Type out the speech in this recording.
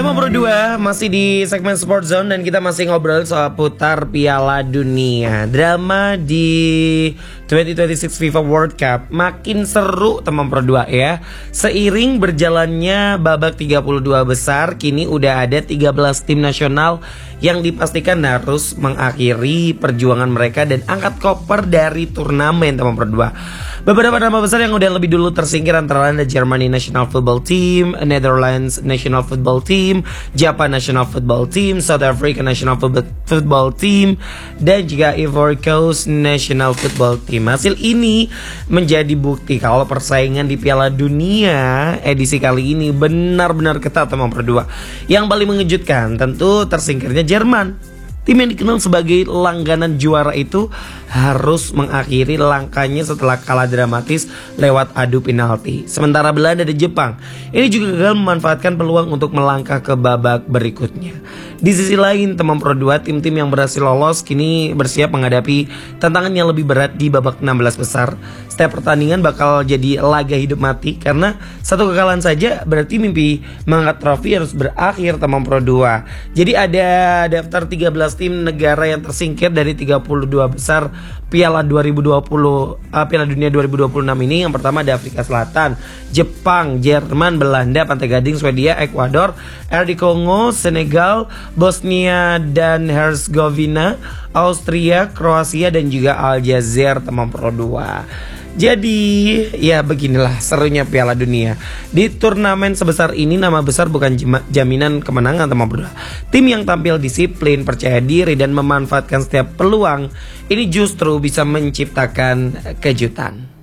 teman Pro 2, masih di segmen Sport Zone dan kita masih ngobrol soal putar Piala Dunia. Drama di 2026 FIFA World Cup makin seru teman Pro 2 ya. Seiring berjalannya babak 32 besar, kini udah ada 13 tim nasional yang dipastikan harus mengakhiri perjuangan mereka dan angkat koper dari turnamen teman Pro 2. Beberapa nama besar yang udah lebih dulu tersingkir antara lain Germany National Football Team, Netherlands National Football Team, Japan National Football Team, South Africa National Football Team, dan juga Ivory Coast National Football Team. Hasil ini menjadi bukti kalau persaingan di Piala Dunia edisi kali ini benar-benar ketat teman Pro 2. Yang paling mengejutkan tentu tersingkirnya Jerman. Tim yang dikenal sebagai langganan juara itu harus mengakhiri langkahnya setelah kalah dramatis lewat adu penalti. Sementara Belanda dan Jepang ini juga gagal memanfaatkan peluang untuk melangkah ke babak berikutnya. Di sisi lain, teman Pro 2, tim-tim yang berhasil lolos kini bersiap menghadapi tantangan yang lebih berat di babak 16 besar. Setiap pertandingan bakal jadi laga hidup mati karena satu kekalahan saja berarti mimpi mengangkat trofi harus berakhir teman Pro 2. Jadi ada daftar 13 tim negara yang tersingkir dari 32 besar Piala Dunia 2026 ini. Yang pertama ada Afrika Selatan, Jepang, Jerman, Belanda, Pantai Gading, Swedia, Ekuador, RD Kongo, Senegal, Bosnia dan Herzegovina, Austria, Kroasia dan juga Aljazair teman Pro 2. Jadi ya beginilah serunya Piala Dunia. Di turnamen sebesar ini nama besar bukan jaminan kemenangan teman Pro 2. Tim yang tampil disiplin, percaya diri dan memanfaatkan setiap peluang ini justru bisa menciptakan kejutan.